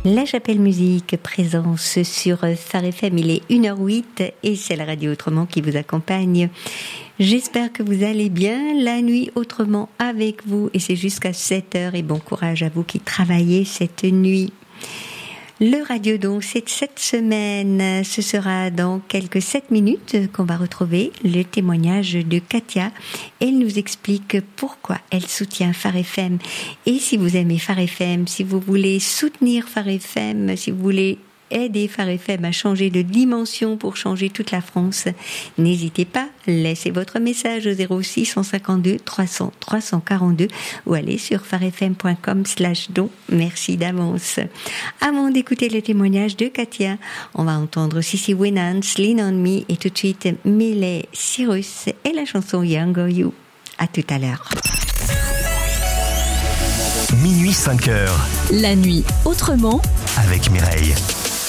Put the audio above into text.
La Chapelle Musique, présence sur Phare FM, il est 1h08 et c'est la radio Autrement qui vous accompagne. J'espère que vous allez bien, la nuit autrement avec vous et c'est jusqu'à 7h et bon courage à vous qui travaillez cette nuit. Le radio donc, c'est cette semaine, ce sera dans quelques 7 minutes qu'on va retrouver le témoignage de Katia. Elle nous explique pourquoi elle soutient Phare FM. Et si vous aimez Phare FM, si vous voulez soutenir Phare FM, si vous voulez aider Phare FM à changer de dimension pour changer toute la France, n'hésitez pas, laissez votre message au 06 152 300 342 ou allez sur pharefm.com/don. Merci d'avance. Avant d'écouter le témoignage de Katia, on va entendre Sissy Winans, Lean on Me et tout de suite Miley Cyrus et la chanson Younger You. À tout à l'heure. Minuit 5h. La nuit autrement avec Mireille.